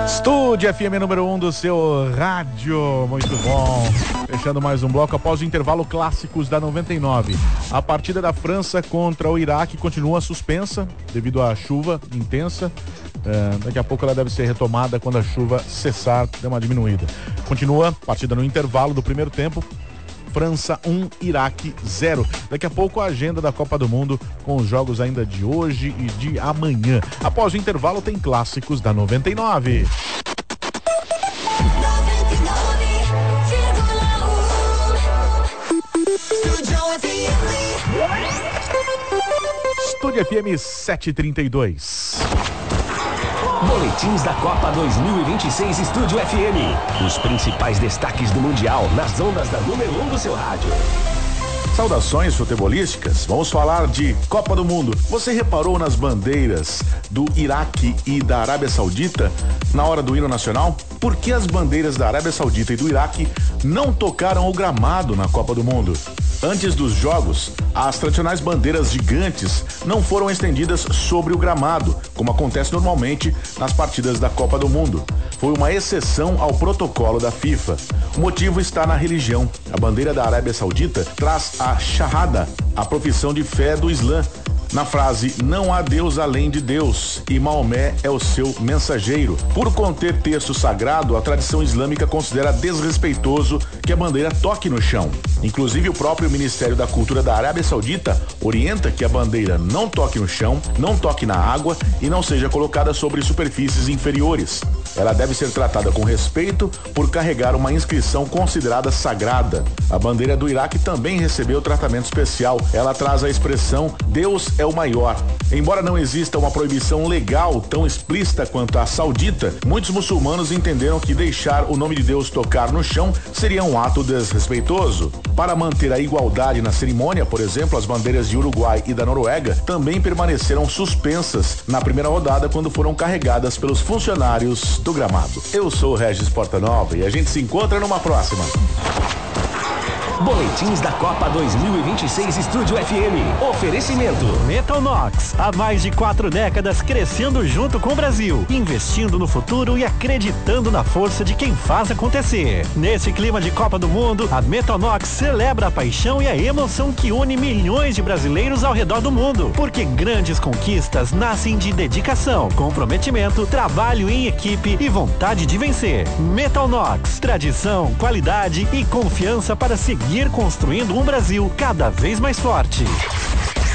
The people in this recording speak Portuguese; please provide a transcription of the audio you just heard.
Estúdio FM número 1 do seu rádio, muito bom. Fechando mais um bloco após o intervalo, clássicos da 99. A partida da França contra o Iraque continua suspensa devido à chuva intensa. Daqui a pouco ela deve ser retomada quando a chuva cessar, deu uma diminuída. Continua, partida no intervalo do primeiro tempo. França 1, Iraque 0. Daqui a pouco a agenda da Copa do Mundo com os jogos ainda de hoje e de amanhã. Após o intervalo tem clássicos da 99. Estúdio FM 732. Boletins da Copa 2026 Estúdio FM. Os principais destaques do Mundial nas ondas da número 1 do seu rádio. Saudações futebolísticas, vamos falar de Copa do Mundo. Você reparou nas bandeiras do Iraque e da Arábia Saudita na hora do hino nacional? Por que as bandeiras da Arábia Saudita e do Iraque não tocaram o gramado na Copa do Mundo? Antes dos jogos, as tradicionais bandeiras gigantes não foram estendidas sobre o gramado, como acontece normalmente nas partidas da Copa do Mundo. Foi uma exceção ao protocolo da FIFA. O motivo está na religião. A bandeira da Arábia Saudita traz a Shahada, a profissão de fé do Islã. Na frase, não há Deus além de Deus e Maomé é o seu mensageiro. Por conter texto sagrado, a tradição islâmica considera desrespeitoso que a bandeira toque no chão. Inclusive, o próprio Ministério da Cultura da Arábia Saudita orienta que a bandeira não toque no chão, não toque na água e não seja colocada sobre superfícies inferiores. Ela deve ser tratada com respeito por carregar uma inscrição considerada sagrada. A bandeira do Iraque também recebeu tratamento especial. Ela traz a expressão Deus é o maior. Embora não exista uma proibição legal tão explícita quanto a saudita, muitos muçulmanos entenderam que deixar o nome de Deus tocar no chão seria um ato desrespeitoso. Para manter a igualdade na cerimônia, por exemplo, as bandeiras de Uruguai e da Noruega também permaneceram suspensas na primeira rodada quando foram carregadas pelos funcionários do gramado. Eu sou o Regis Portanova e a gente se encontra numa próxima. Boletins da Copa 2026 Estúdio FM. Oferecimento Metalnox, há mais de 4 décadas crescendo junto com o Brasil, investindo no futuro e acreditando na força de quem faz acontecer. Nesse clima de Copa do Mundo, a Metalnox celebra a paixão e a emoção que une milhões de brasileiros ao redor do mundo, porque grandes conquistas nascem de dedicação, comprometimento, trabalho em equipe e vontade de vencer. Metalnox, tradição, qualidade e confiança para seguir construindo um Brasil cada vez mais forte.